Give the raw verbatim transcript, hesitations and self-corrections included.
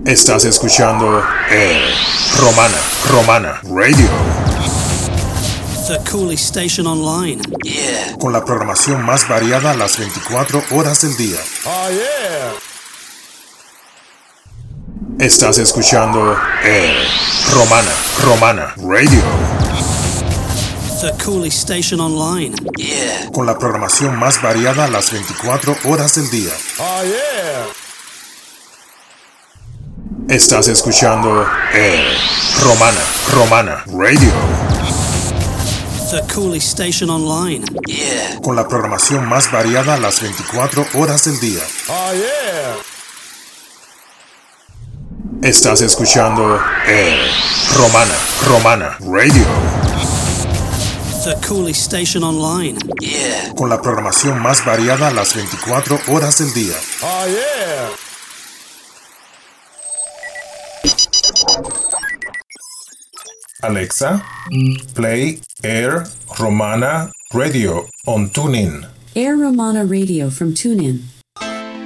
Estás escuchando eh, Romana, Romana Radio. The coolest station online. Yeah. Con la programación más variada las veinticuatro horas del día. Oh, yeah. Estás escuchando eh, Romana, Romana Radio. The coolest station online. Yeah. Con la programación más variada las veinticuatro horas del día. Oh, yeah. Estás escuchando eh, Romana, Romana Radio. The coolest station online. Yeah. Con la programación más variada las veinticuatro horas del día. Oh, yeah. Estás escuchando eh, Romana, Romana Radio. The coolest station online. Yeah. Con la programación más variada las veinticuatro horas del día. Oh, yeah. Alexa, play Air Romana Radio on TuneIn. Air Romana Radio from TuneIn.